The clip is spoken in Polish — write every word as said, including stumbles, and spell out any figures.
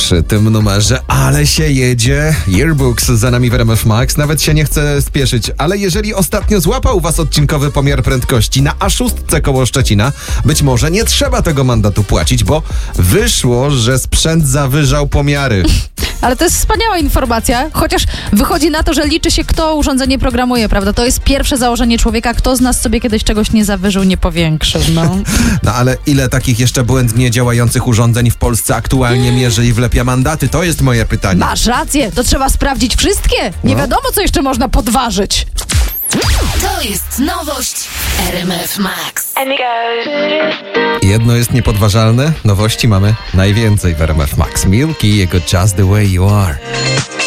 przy tym numerze, ale się jedzie. Yearbooks za nami w R M F Max. Nawet się nie chce spieszyć, ale jeżeli ostatnio złapał was odcinkowy pomiar prędkości na A sześć koło Szczecina, być może nie trzeba tego mandatu płacić, bo wyszło, że sprzęt zawyżał pomiary. Ale to jest wspaniała informacja, chociaż wychodzi na to, że liczy się, kto urządzenie programuje, prawda? To jest pierwsze założenie człowieka, kto z nas sobie kiedyś czegoś nie zawyżył, nie powiększył, no. No ale ile takich jeszcze błędnie działających urządzeń w Polsce aktualnie mierzy i wlepia mandaty? To jest moje pytanie. Masz rację, to trzeba sprawdzić wszystkie. Nie No. wiadomo, co jeszcze można podważyć. To jest nowość R M F Max. Jedno jest niepodważalne, nowości mamy najwięcej w R M F Max. Milky, jego Just the Way You Are.